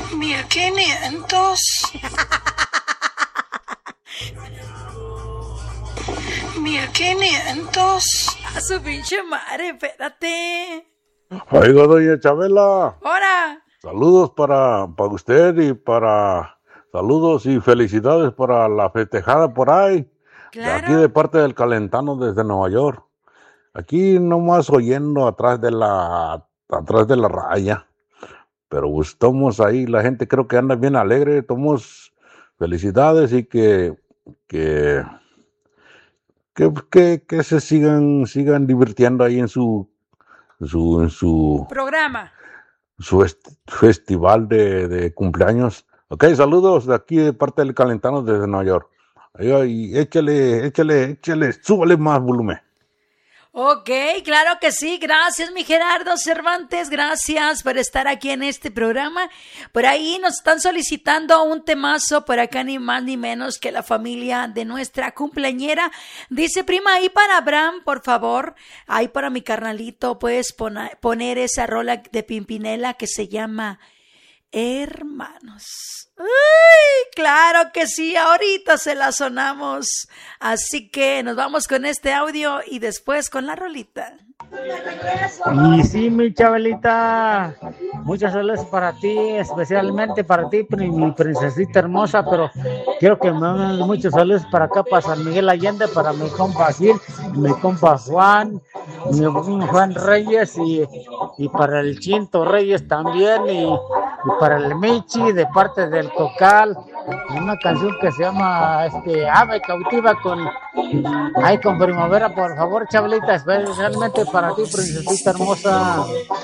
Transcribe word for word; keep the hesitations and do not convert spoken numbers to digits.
Mil quinientos. Mil quinientos. A su pinche madre, espérate. Oiga, doña Chabela. ¡Hora! Saludos para, para usted y para... Saludos y felicidades para la festejada por ahí. Claro. De aquí de parte del Calentano desde Nueva York. Aquí nomás oyendo atrás de la... Atrás de la raya. Pero pues, estamos ahí, la gente creo que anda bien alegre. Estamos felicidades y que... Que... Que, que, que se sigan, sigan divirtiendo ahí en su... En su, en su programa. Su est- festival de, de cumpleaños. Ok, saludos de aquí de parte del Calentano desde Nueva York. Oiga, y échale, échale, échale, súbale más volumen. Ok, claro que sí. Gracias, mi Gerardo Cervantes. Gracias por estar aquí en este programa. Por ahí nos están solicitando un temazo. Por acá ni más ni menos que la familia de nuestra cumpleañera. Dice, prima, ahí para Abraham, por favor. Ahí para mi carnalito, puedes pon- poner esa rola de Pimpinela que se llama Hermanos. ¡Uy! Claro que sí, ahorita se la sonamos. Así que nos vamos con este audio y después con la rolita. Y sí, mi Chabelita, muchas saludos para ti, especialmente para ti, mi princesita hermosa, pero quiero que me manden muchos saludos para acá, para San Miguel Allende, para mi compa Gil, mi compa Juan, mi Juan Reyes y, y para el Chinto Reyes también, y, y para el Michi de parte del Cocal, una canción que se llama este Ave Cautiva con ay con Primavera, por favor, Chabelita, especialmente para ti, princesita hermosa.